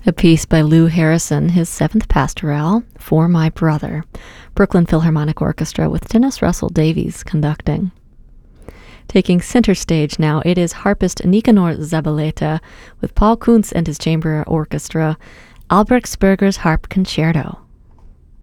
A piece by Lou Harrison, his seventh pastoral, For My Brother, Brooklyn Philharmonic Orchestra with Dennis Russell Davies conducting. Taking center stage now, it is harpist Nicanor Zabaleta with Paul Kuntz and his chamber orchestra, Albrechtsberger's Harp Concerto.